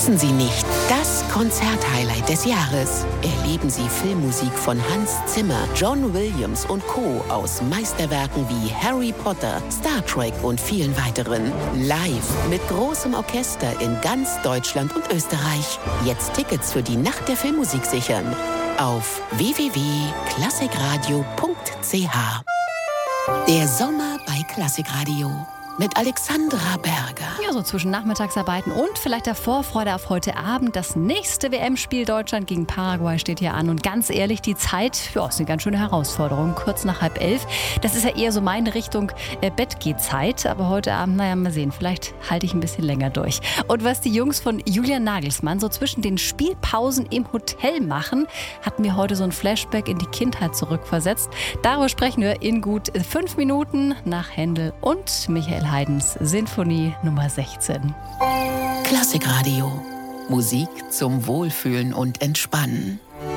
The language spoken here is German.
Verpassen Sie nicht das Konzerthighlight des Jahres. Erleben Sie Filmmusik von Hans Zimmer, John Williams und Co. aus Meisterwerken wie Harry Potter, Star Trek und vielen weiteren. Live mit großem Orchester in ganz Deutschland und Österreich. Jetzt Tickets für die Nacht der Filmmusik sichern. Auf www.klassikradio.ch. Der Sommer bei Klassikradio. Mit Alexandra Berger. Ja, so zwischen Nachmittagsarbeiten und vielleicht der Vorfreude auf heute Abend. Das nächste WM-Spiel Deutschland gegen Paraguay steht hier an. Und ganz ehrlich, die Zeit, ja, ist eine ganz schöne Herausforderung. Kurz nach 10:30. Das ist ja eher so meine Richtung Bettgehzeit. Aber heute Abend, naja, mal sehen. Vielleicht halte ich ein bisschen länger durch. Und was die Jungs von Julian Nagelsmann so zwischen den Spielpausen im Hotel machen, hat mir heute so ein Flashback in die Kindheit zurückversetzt. Darüber sprechen wir in gut 5 Minuten nach Händel und Michael Haydns Sinfonie Nummer 16. Klassikradio. Musik zum Wohlfühlen und Entspannen.